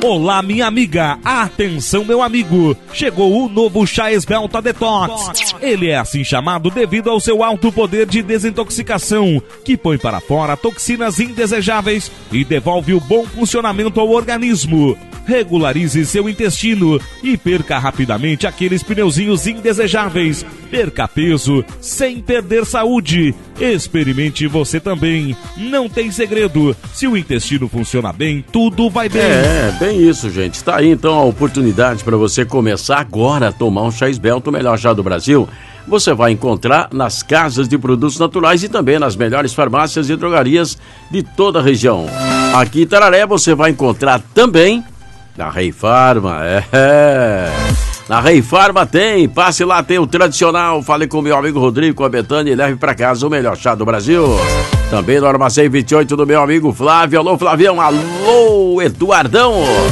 Olá, minha amiga. Atenção, meu amigo. Chegou o novo chá Esbelta Detox. Ele é assim chamado devido ao seu alto poder de desintoxicação, que põe para fora toxinas indesejáveis e devolve o bom funcionamento ao organismo. Regularize seu intestino e perca rapidamente aqueles pneuzinhos indesejáveis. Perca peso sem perder saúde. Experimente você também. Não tem segredo. Se o intestino funciona bem, tudo vai bem. Bem isso, gente. Tá aí então a oportunidade para você começar agora a tomar um chá Esbelta, o melhor chá do Brasil. Você vai encontrar nas casas de produtos naturais e também nas melhores farmácias e drogarias de toda a região. Aqui em Itararé você vai encontrar também na Rei Farma. Na Rei Farma passe lá, tem o tradicional. Fale com o meu amigo Rodrigo, com a Betânia e leve para casa o melhor chá do Brasil. Também no Armazém 28 do meu amigo Flávio. Alô, Flavião. Alô, Eduardão.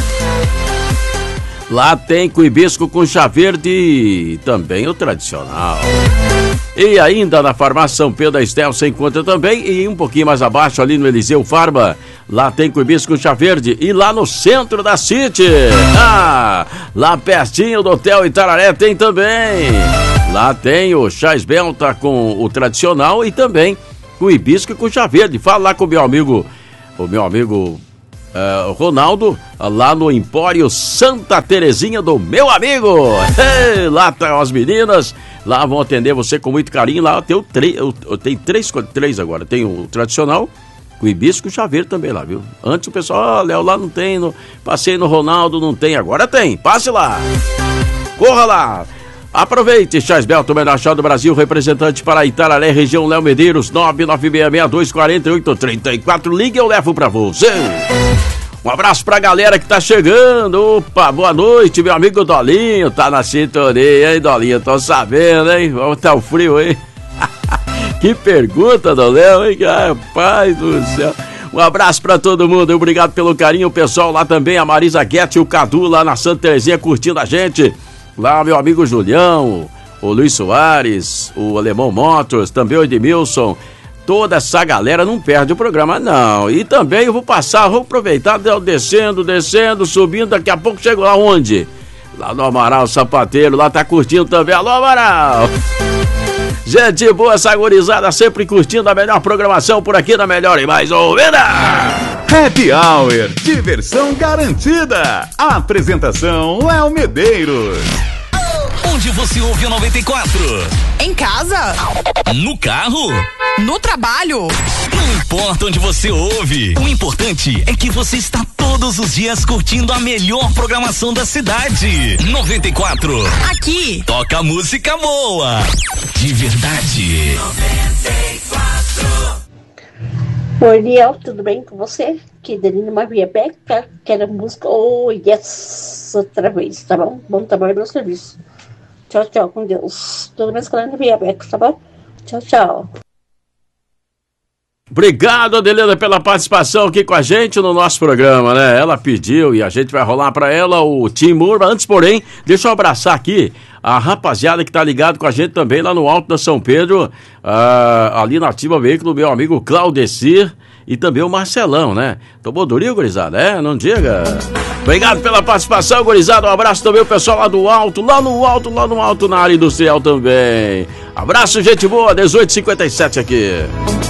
Lá tem hibisco com chá verde e também o tradicional. E ainda na farmácia São Pedro da Estel você encontra também, e um pouquinho mais abaixo ali no Eliseu Farma, lá tem hibisco com chá verde, e lá no centro da City, lá pertinho do Hotel Itararé tem também. Lá tem o chá Esbelta com o tradicional e também com hibisco com chá verde. Fala lá com o meu amigo Ronaldo, lá no Empório Santa Terezinha do meu amigo. Lá estão as meninas, lá vão atender você com muito carinho. Lá tem três agora. Tem o tradicional, o hibisco e o chá verde também lá, viu? Antes o pessoal, Léo, lá não tem, passei no Ronaldo, não tem, agora tem. Passe lá, corra lá. Aproveite, chá Esbelta, o melhor chá do Brasil, representante para Itararé, região Léo Medeiros, 996624834. Ligue, eu levo pra você. Um abraço pra galera que tá chegando. Opa, boa noite, meu amigo Dolinho, tá na sintonia, hein, Dolinho? Tô sabendo, hein? Vamos tá o frio, hein? Que pergunta, do Léo, hein? Rapaz do céu. Um abraço pra todo mundo, obrigado pelo carinho, o pessoal lá também, a Marisa Guete e o Cadu lá na Santa Terezinha curtindo a gente. Lá meu amigo Julião, o Luiz Soares, o Alemão Motors, também o Edmilson, toda essa galera não perde o programa não. E também eu vou aproveitar descendo, subindo, daqui a pouco chego lá onde? Lá no Amaral Sapateiro, lá tá curtindo também. Alô, Amaral! Gente boa, essa gurizada sempre curtindo a melhor programação por aqui na Melhor e Mais Ouvida. Happy Hour, diversão garantida. A apresentação Léo Medeiros. Onde você ouve o 94? Em casa? No carro? No trabalho? Não importa onde você ouve, o importante é que você está todos os dias curtindo a melhor programação da cidade. 94. Aqui toca música boa, de verdade. 94. Oi, Liel, tudo bem com você? Que Delina Maria Beca, quero música. Oh, yes! Outra vez, tá bom? Bom trabalho no serviço. Tchau, tchau, com Deus. Tudo bem com a Maria Beca, tá bom? Tchau, tchau. Obrigado, Adelina, pela participação aqui com a gente no nosso programa, né? Ela pediu e a gente vai rolar pra ela o Timur. Antes, porém, deixa eu abraçar aqui a rapaziada que tá ligado com a gente também lá no Alto da São Pedro, ali na Ativa Veículo, meu amigo Claudecir e também o Marcelão, né? Tomou durinho, gurizada? Não diga. Obrigado pela participação, gurizada. Um abraço também o pessoal lá no alto, na área industrial também. Abraço, gente boa, 18h57 aqui.